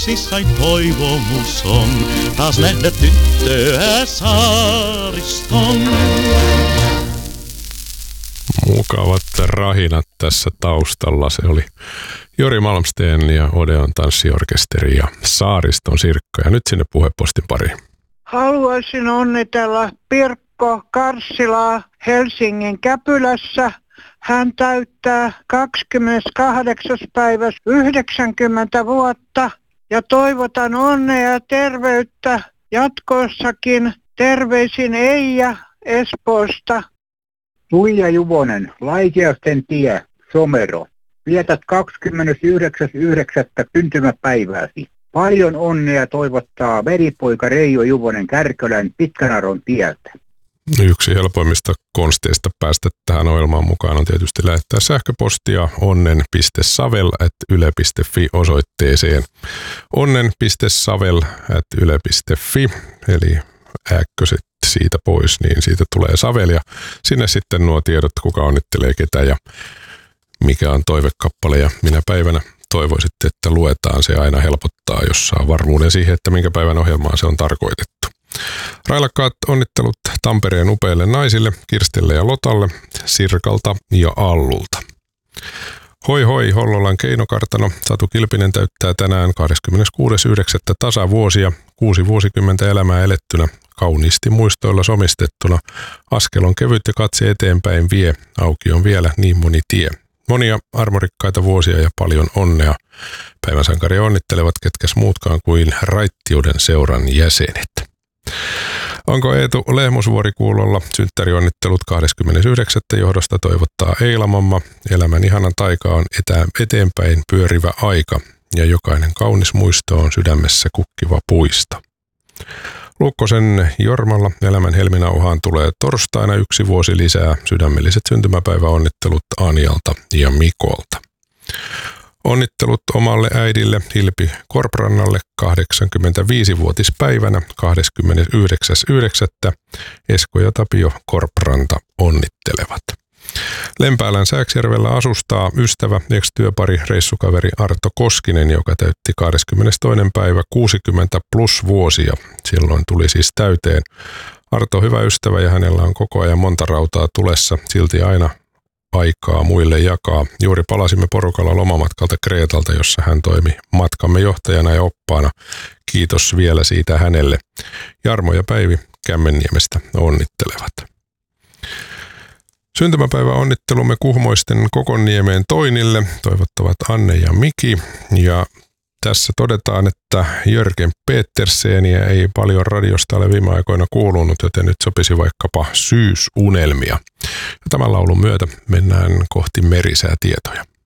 Unelmississai toivomus on taas nähdä tyttöä saariston. Mukavat rahinat tässä taustalla. Se oli Jori Malmsteen ja Odeon tanssiorkesteri ja Saariston Sirkka. Ja nyt sinne puhepostin pariin. Haluaisin onnitella Pirkko Karssilaa Helsingin Käpylässä. Hän täyttää 28. päivä 90 vuotta ja toivotan onnea ja terveyttä jatkossakin. Terveisin Eija Espoosta. Tuija Juvonen, Laikeasten tie, Somero. Vietät 29.9. syntymäpäivääsi. Paljon onnea toivottaa velipoika Reijo Juvonen Kärkölän Pitkänaron tieltä. Yksi helpoimmista konsteista päästä tähän ohjelmaan mukaan on tietysti lähettää sähköpostia onnen.savel@yle.fi osoitteeseen onnen.savel@yle.fi, eli ääkköset siitä pois, niin siitä tulee Savel ja sinne sitten nuo tiedot, kuka onnittelee ketä ja mikä on toivekappale ja minä päivänä toivoisitte, että luetaan. Se aina helpottaa, jos saa varmuuden siihen, että minkä päivän ohjelmaan se on tarkoitettu. Railakkaat onnittelut Tampereen upeille naisille, Kirstelle ja Lotalle, Sirkalta ja Allulta. Hoi hoi, Hollolan keinokartano. Satu Kilpinen täyttää tänään 26.9. tasavuosia, 6 vuosikymmentä elämää elettynä, kauniisti muistoilla somistettuna. Askel on kevyt ja katse eteenpäin vie, auki on vielä niin moni tie. Monia armorikkaita vuosia ja paljon onnea. Päivän sankaria onnittelevat ketkäs muutkaan kuin Raittiuden seuran jäsenet. Onko Eetu Lehmusvuori kuulolla? Synttärionnittelut 29. johdosta toivottaa Eilamamma. Elämän ihanan taika on eteenpäin pyörivä aika ja jokainen kaunis muisto on sydämessä kukkiva puisto. Lukkosen Jormalla elämän helminauhaan tulee torstaina 1 vuosi lisää. Sydämelliset syntymäpäiväonnittelut Anialta ja Mikolta. Onnittelut omalle äidille Hilpi Korprannalle 85-vuotispäivänä 29.9. Esko ja Tapio Korpranta onnittelevat. Lempäälän Sääksjärvellä asustaa ystävä, ex-työpari, reissukaveri Arto Koskinen, joka täytti 22. päivä 60 plus vuosia. Silloin tuli siis täyteen. Arto hyvä ystävä ja hänellä on koko ajan monta rautaa tulessa, silti aina aikaa muille jakaa. Juuri palasimme porukalla lomamatkalta Kreetalta, jossa hän toimi matkamme johtajana ja oppaana. Kiitos vielä siitä hänelle. Jarmo ja Päivi Kämmenniemestä onnittelevat. Syntymäpäivä onnittelumme Kuhmoisten Kokonniemeen Toinille toivottavat Anne ja Miki. Ja tässä todetaan, että Jörgen Peterseniä ei paljon radiosta ole viime aikoina kuulunut, joten nyt sopisi vaikkapa Syysunelmia. Ja tämän laulun myötä mennään kohti merisäätietoja.